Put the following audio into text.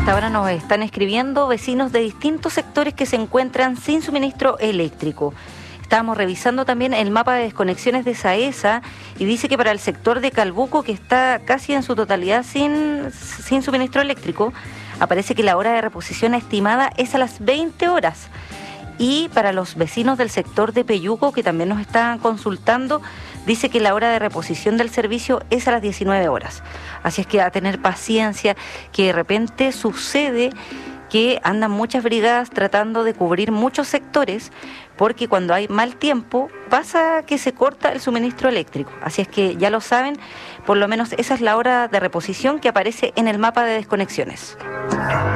Hasta ahora nos están escribiendo vecinos de distintos sectores que se encuentran sin suministro eléctrico. Estábamos revisando también el mapa de desconexiones de SAESA y dice que para el sector de Calbuco, que está casi en su totalidad sin suministro eléctrico, aparece que la hora de reposición estimada es a las 20 horas. Y para los vecinos del sector de Peyuco, que también nos están consultando, dice que la hora de reposición del servicio es a las 19 horas. Así es que a tener paciencia, que de repente sucede que andan muchas brigadas tratando de cubrir muchos sectores, porque cuando hay mal tiempo pasa que se corta el suministro eléctrico. Así es que ya lo saben, por lo menos esa es la hora de reposición que aparece en el mapa de desconexiones.